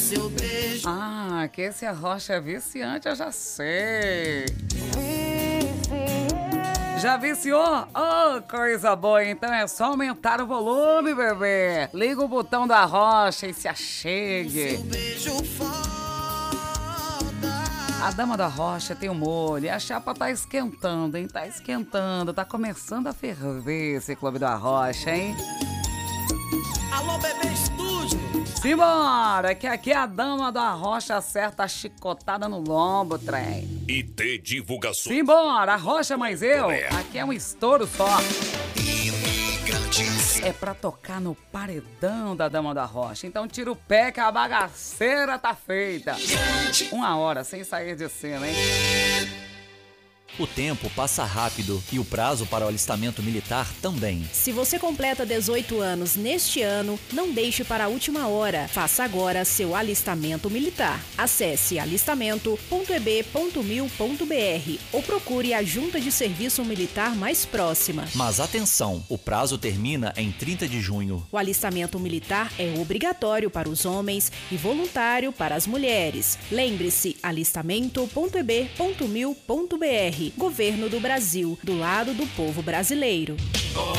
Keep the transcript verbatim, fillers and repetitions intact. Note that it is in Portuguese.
seu beijo. Ah, que esse arrocha é viciante, eu já sei. Já viciou? Oh, coisa boa, então é só aumentar o volume, bebê. Liga o botão da rocha e se achegue. Seu beijo foda. A dama da rocha tem um molho e a chapa tá esquentando, hein? Tá esquentando, tá começando a ferver esse clube da rocha, hein? Alô, bebê estúdio. Simbora, que aqui a dama da rocha acerta a chicotada no lombo, trem. I T Divulgações. Simbora, rocha mais eu. Aqui é um estouro só. Imigrantes. É pra tocar no paredão da dama da rocha. Então tira o pé que a bagaceira tá feita. Uma hora sem sair de cena, hein? O tempo passa rápido e o prazo para o alistamento militar também. Se você completa dezoito anos neste ano, não deixe para a última hora. Faça agora seu alistamento militar. Acesse alistamento ponto e b ponto mil ponto b r ou procure a junta de serviço militar mais próxima. Mas atenção, o prazo termina em trinta de junho. O alistamento militar é obrigatório para os homens e voluntário para as mulheres. Lembre-se, alistamento ponto e b ponto mil ponto b r. Governo do Brasil, do lado do povo brasileiro.